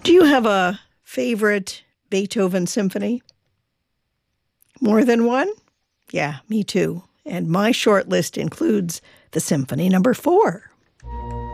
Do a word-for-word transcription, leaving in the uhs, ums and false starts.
Do you have a favorite Beethoven symphony? More than one? Yeah, me too. And my short list includes the Symphony Number Four.